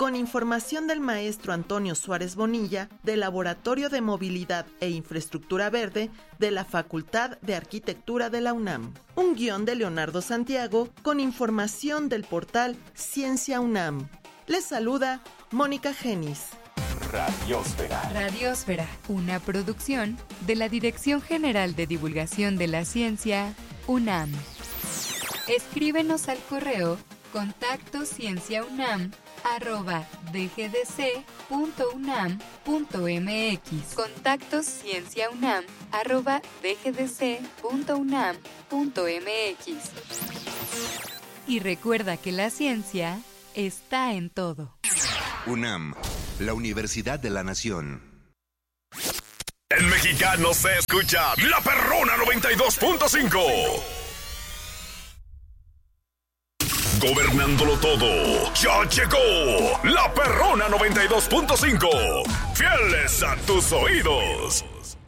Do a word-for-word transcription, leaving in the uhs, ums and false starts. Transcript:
con información del maestro Antonio Suárez Bonilla del Laboratorio de Movilidad e Infraestructura Verde de la Facultad de Arquitectura de la UNAM. Un guión de Leonardo Santiago con información del portal Ciencia UNAM. Les saluda Mónica Genis. Radiosfera. Radiosfera, una producción de la Dirección General de Divulgación de la Ciencia, UNAM. Escríbenos al correo contacto cienciaunam arroba dgdc.unam.mx. Contacto cienciaunam arroba dgdc.unam.mx. Y recuerda que la ciencia está en todo. UNAM, la Universidad de la Nación. En mexicano se escucha La Perrona noventa y dos punto cinco. Gobernándolo todo, ya llegó La Perrona noventa y dos punto cinco. Fieles a tus oídos.